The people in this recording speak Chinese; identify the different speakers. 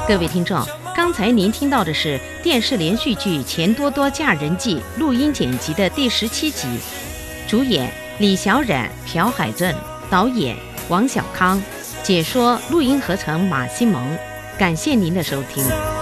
Speaker 1: 各位听众，刚才您听到的是电视连续剧《钱多多嫁人记》录音剪辑的第17集，主演李小冉、朴海镇，导演王小康，解说录音合成马西蒙。感谢您的收听。